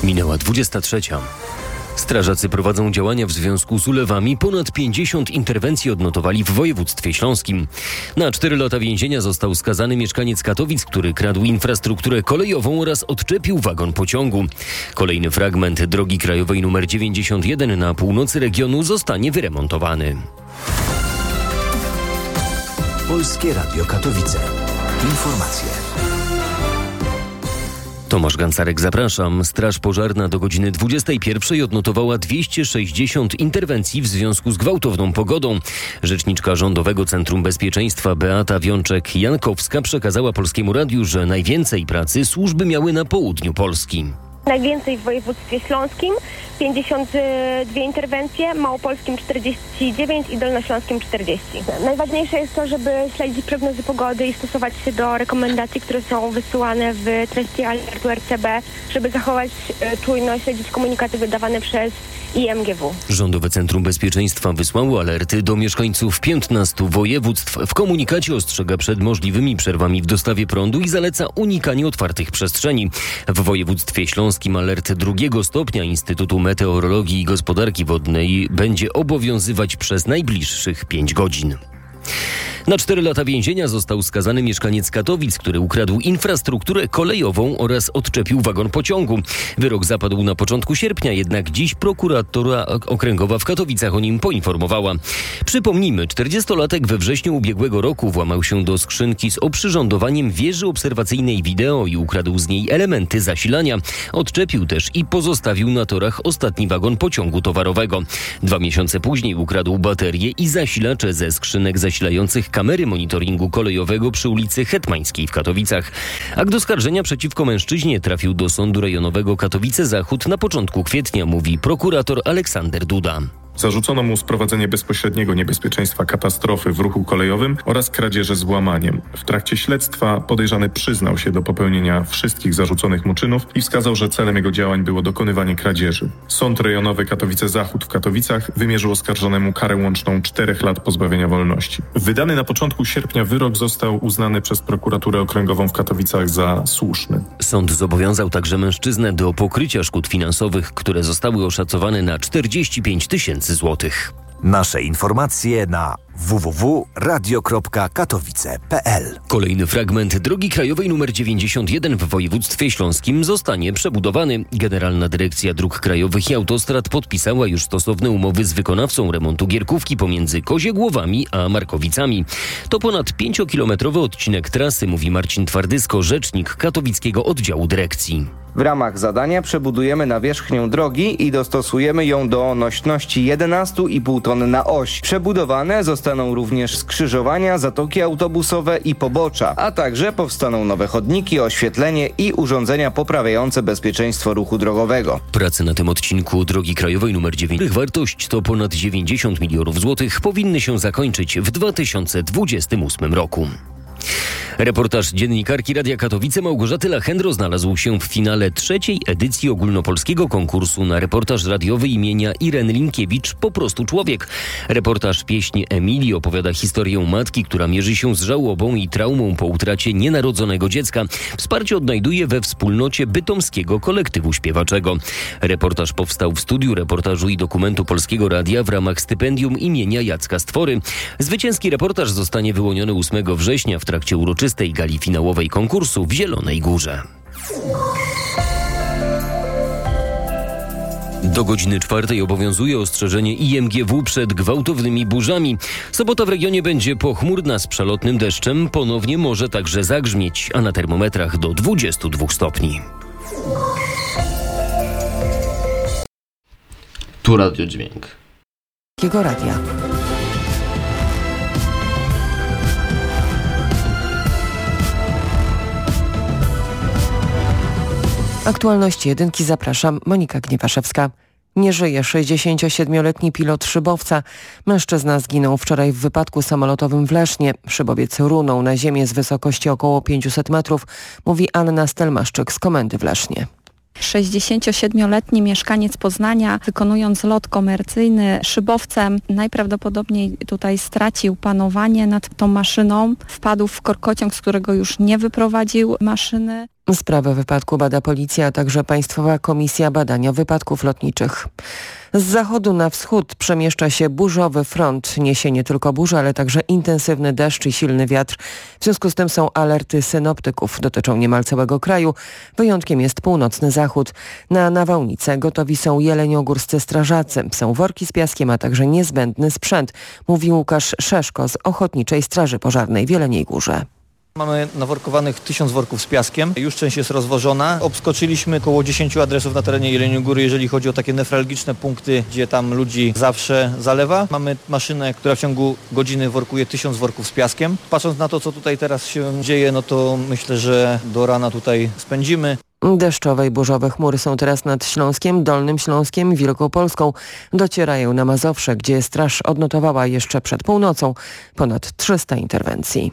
Minęła 23. Strażacy prowadzą działania w związku z ulewami. Ponad 50 interwencji odnotowali w województwie śląskim. Na 4 lata więzienia został skazany mieszkaniec Katowic, który kradł infrastrukturę kolejową oraz odczepił wagon pociągu. Kolejny fragment drogi krajowej nr 91 na północy regionu zostanie wyremontowany. Polskie Radio Katowice. Informacje. Tomasz Gancarek, zapraszam. Straż Pożarna do godziny 21 odnotowała 260 interwencji w związku z gwałtowną pogodą. Rzeczniczka Rządowego Centrum Bezpieczeństwa Beata Wiączek-Jankowska przekazała Polskiemu Radiu, że najwięcej pracy służby miały na południu Polski. Najwięcej w województwie śląskim, 52 interwencje, małopolskim 49 i dolnośląskim 40. Najważniejsze jest to, żeby śledzić prognozy pogody i stosować się do rekomendacji, które są wysyłane w treści alertu RCB, żeby zachować czujność, śledzić komunikaty wydawane przez IMGW. Rządowe Centrum Bezpieczeństwa wysłało alerty do mieszkańców 15 województw. W komunikacie ostrzega przed możliwymi przerwami w dostawie prądu i zaleca unikanie otwartych przestrzeni. W województwie śląskim alert 2 stopnia Instytutu Meteorologii i Gospodarki Wodnej będzie obowiązywać przez najbliższych 5 godzin. Na 4 lata więzienia został skazany mieszkaniec Katowic, który ukradł infrastrukturę kolejową oraz odczepił wagon pociągu. Wyrok zapadł na początku sierpnia, jednak dziś prokuratura okręgowa w Katowicach o nim poinformowała. Przypomnijmy, 40-latek we wrześniu ubiegłego roku włamał się do skrzynki z oprzyrządowaniem wieży obserwacyjnej wideo i ukradł z niej elementy zasilania. Odczepił też i pozostawił na torach ostatni wagon pociągu towarowego. 2 miesiące później ukradł baterie i zasilacze ze skrzynek zasilających kamery monitoringu kolejowego przy ulicy Hetmańskiej w Katowicach. Akt oskarżenia przeciwko mężczyźnie trafił do Sądu Rejonowego Katowice Zachód na początku kwietnia, mówi prokurator Aleksander Duda. Zarzucono mu sprowadzenie bezpośredniego niebezpieczeństwa katastrofy w ruchu kolejowym oraz kradzieży z włamaniem. W trakcie śledztwa podejrzany przyznał się do popełnienia wszystkich zarzuconych mu czynów i wskazał, że celem jego działań było dokonywanie kradzieży. Sąd Rejonowy Katowice Zachód w Katowicach wymierzył oskarżonemu karę łączną 4 lat pozbawienia wolności. Wydany na początku sierpnia wyrok został uznany przez prokuraturę okręgową w Katowicach za słuszny. Sąd zobowiązał także mężczyznę do pokrycia szkód finansowych, które zostały oszacowane na 45 000 złotych. Nasze informacje na www.radio.katowice.pl. Kolejny fragment drogi krajowej nr 91 w województwie śląskim zostanie przebudowany. Generalna Dyrekcja Dróg Krajowych i Autostrad podpisała już stosowne umowy z wykonawcą remontu gierkówki pomiędzy Koziegłowami a Markowicami. To ponad 5-kilometrowy odcinek trasy, mówi Marcin Twardysko, rzecznik katowickiego oddziału dyrekcji. W ramach zadania przebudujemy nawierzchnię drogi i dostosujemy ją do nośności 11,5 tony na oś. Przebudowane zostaną również skrzyżowania, zatoki autobusowe i pobocza, a także powstaną nowe chodniki, oświetlenie i urządzenia poprawiające bezpieczeństwo ruchu drogowego. Prace na tym odcinku drogi krajowej nr 9, ich wartość to ponad 90 milionów złotych, powinny się zakończyć w 2028 roku. Reportaż dziennikarki Radia Katowice Małgorzaty Lachendro znalazł się w finale 3. edycji ogólnopolskiego konkursu na reportaż radiowy imienia Ireny Linkiewicz Po prostu człowiek. Reportaż Pieśń Emilii opowiada historię matki, która mierzy się z żałobą i traumą po utracie nienarodzonego dziecka. Wsparcie odnajduje we wspólnocie bytomskiego kolektywu śpiewaczego. Reportaż powstał w studiu reportażu i dokumentu Polskiego Radia w ramach stypendium imienia Jacka Stwory. Zwycięski reportaż zostanie wyłoniony 8 września w trakcie uroczystej gali finałowej konkursu w Zielonej Górze. Do godziny 4 obowiązuje ostrzeżenie IMGW przed gwałtownymi burzami. Sobota w regionie będzie pochmurna z przelotnym deszczem, ponownie może także zagrzmieć, a na termometrach do 22 stopni. Tu Radiodźwięk. Polskiego Radia. Aktualności jedynki, zapraszam, Monika Gniewaszewska. Nie żyje 67-letni pilot szybowca. Mężczyzna zginął wczoraj w wypadku samolotowym w Lesznie. Szybowiec runął na ziemię z wysokości około 500 metrów, mówi Anna Stelmaszczyk z komendy w Lesznie. 67-letni mieszkaniec Poznania, wykonując lot komercyjny szybowcem, najprawdopodobniej tutaj stracił panowanie nad tą maszyną. Wpadł w korkociąg, z którego już nie wyprowadził maszyny. Sprawę wypadku bada policja, a także Państwowa Komisja Badania Wypadków Lotniczych. Z zachodu na wschód przemieszcza się burzowy front. Niesie nie tylko burzę, ale także intensywny deszcz i silny wiatr. W związku z tym są alerty synoptyków. Dotyczą niemal całego kraju. Wyjątkiem jest północny zachód. Na nawałnicę gotowi są jeleniogórscy strażacy. Są worki z piaskiem, a także niezbędny sprzęt, mówi Łukasz Szeszko z Ochotniczej Straży Pożarnej w Jeleniej Górze. Mamy naworkowanych 1000 worków z piaskiem, już część jest rozwożona. Obskoczyliśmy około 10 adresów na terenie Jeleniej Góry, jeżeli chodzi o takie newralgiczne punkty, gdzie tam ludzi zawsze zalewa. Mamy maszynę, która w ciągu godziny workuje 1000 worków z piaskiem. Patrząc na to, co tutaj teraz się dzieje, no to myślę, że do rana tutaj spędzimy. Deszczowe i burzowe chmury są teraz nad Śląskiem, Dolnym Śląskiem i Wielkopolską. Docierają na Mazowsze, gdzie straż odnotowała jeszcze przed północą ponad 300 interwencji.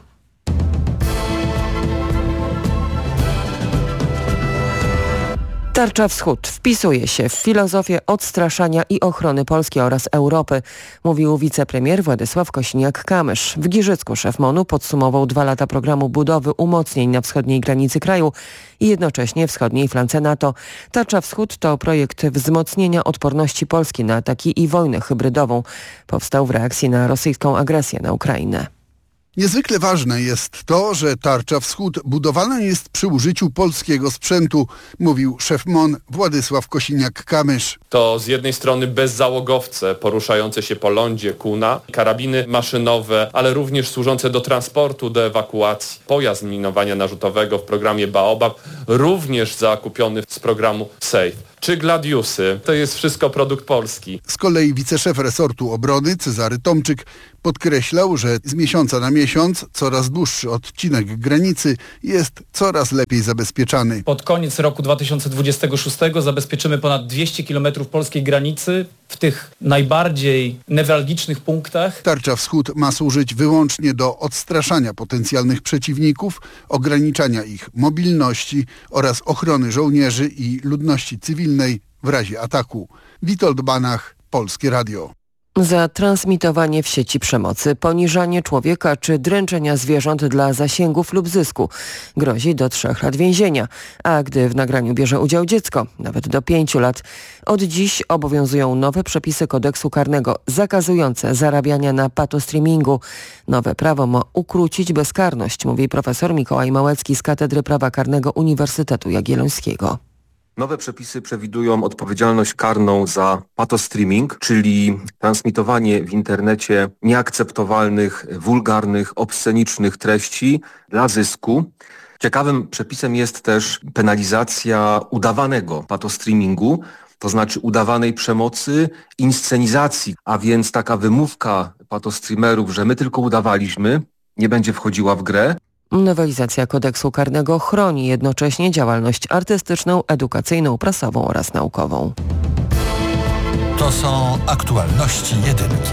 Tarcza Wschód wpisuje się w filozofię odstraszania i ochrony Polski oraz Europy, mówił wicepremier Władysław Kosiniak-Kamysz. W Giżycku szef MON-u podsumował 2 lata programu budowy umocnień na wschodniej granicy kraju i jednocześnie wschodniej flance NATO. Tarcza Wschód to projekt wzmocnienia odporności Polski na ataki i wojnę hybrydową. Powstał w reakcji na rosyjską agresję na Ukrainę. Niezwykle ważne jest to, że Tarcza Wschód budowana jest przy użyciu polskiego sprzętu, mówił szef MON Władysław Kosiniak-Kamysz. To z jednej strony bezzałogowce poruszające się po lądzie Kuna, karabiny maszynowe, ale również służące do transportu, do ewakuacji. Pojazd minowania narzutowego w programie Baobab, również zakupiony z programu SAFE. Czy Gladiusy. To jest wszystko produkt polski. Z kolei wiceszef resortu obrony Cezary Tomczyk podkreślał, że z miesiąca na miesiąc coraz dłuższy odcinek granicy jest coraz lepiej zabezpieczany. Pod koniec roku 2026 zabezpieczymy ponad 200 km polskiej granicy w tych najbardziej newralgicznych punktach. Tarcza Wschód ma służyć wyłącznie do odstraszania potencjalnych przeciwników, ograniczania ich mobilności oraz ochrony żołnierzy i ludności cywilnej w razie ataku. Witold Banach, Polskie Radio. Za transmitowanie w sieci przemocy, poniżanie człowieka czy dręczenia zwierząt dla zasięgów lub zysku grozi do 3 lat więzienia, a gdy w nagraniu bierze udział dziecko, nawet do 5 lat. Od dziś obowiązują nowe przepisy kodeksu karnego zakazujące zarabiania na patostreamingu. Nowe prawo ma ukrócić bezkarność, mówi profesor Mikołaj Małecki z Katedry Prawa Karnego Uniwersytetu Jagiellońskiego. Nowe przepisy przewidują odpowiedzialność karną za patostreaming, czyli transmitowanie w internecie nieakceptowalnych, wulgarnych, obscenicznych treści dla zysku. Ciekawym przepisem jest też penalizacja udawanego patostreamingu, to znaczy udawanej przemocy, inscenizacji, a więc taka wymówka patostreamerów, że my tylko udawaliśmy, nie będzie wchodziła w grę. Nowelizacja kodeksu karnego chroni jednocześnie działalność artystyczną, edukacyjną, prasową oraz naukową. To są aktualności jedynki.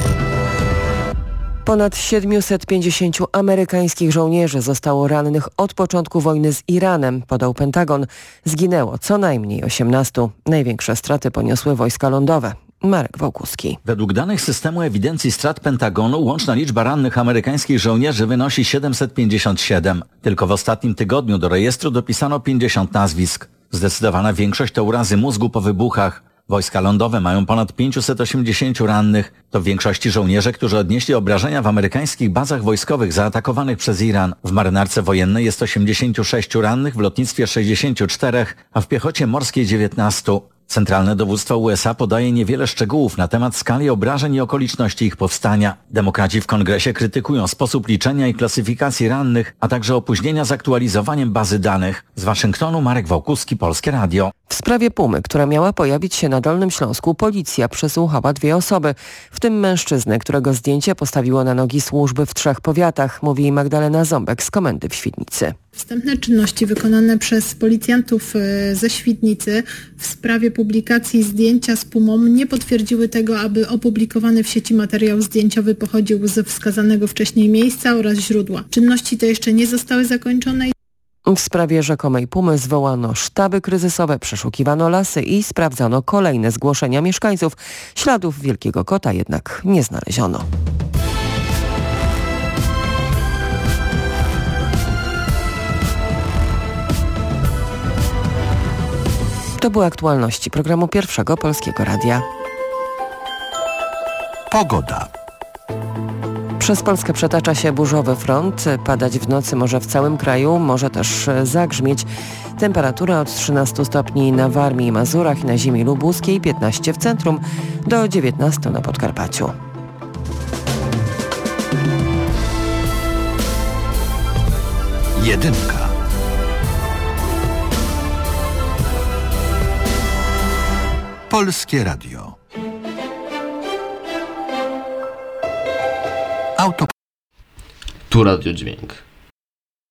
Ponad 750 amerykańskich żołnierzy zostało rannych od początku wojny z Iranem, podał Pentagon. Zginęło co najmniej 18. Największe straty poniosły wojska lądowe. Marek Wałkuski. Według danych systemu ewidencji strat Pentagonu łączna liczba rannych amerykańskich żołnierzy wynosi 757. Tylko w ostatnim tygodniu do rejestru dopisano 50 nazwisk. Zdecydowana większość to urazy mózgu po wybuchach. Wojska lądowe mają ponad 580 rannych. To w większości żołnierze, którzy odnieśli obrażenia w amerykańskich bazach wojskowych zaatakowanych przez Iran. W marynarce wojennej jest 86 rannych, w lotnictwie 64, a w piechocie morskiej 19. Centralne Dowództwo USA podaje niewiele szczegółów na temat skali obrażeń i okoliczności ich powstania. Demokraci w Kongresie krytykują sposób liczenia i klasyfikacji rannych, a także opóźnienia z aktualizowaniem bazy danych. Z Waszyngtonu Marek Wałkuski, Polskie Radio. W sprawie pumy, która miała pojawić się na Dolnym Śląsku, policja przesłuchała 2 osoby, w tym mężczyznę, którego zdjęcie postawiło na nogi służby w 3 powiatach, mówi Magdalena Ząbek z komendy w Świdnicy. Wstępne czynności wykonane przez policjantów ze Świdnicy w sprawie publikacji zdjęcia z pumą nie potwierdziły tego, aby opublikowany w sieci materiał zdjęciowy pochodził ze wskazanego wcześniej miejsca oraz źródła. Czynności te jeszcze nie zostały zakończone. W sprawie rzekomej pumy zwołano sztaby kryzysowe, przeszukiwano lasy i sprawdzano kolejne zgłoszenia mieszkańców. Śladów wielkiego kota jednak nie znaleziono. To były aktualności programu Pierwszego Polskiego Radia. Pogoda. Przez Polskę przetacza się burzowy front. Padać w nocy może w całym kraju, może też zagrzmieć. Temperatura od 13 stopni na Warmii i Mazurach i na ziemi lubuskiej, 15 w centrum, do 19 na Podkarpaciu. Jedynka. Polskie Radio. Tu Radio Dźwięk.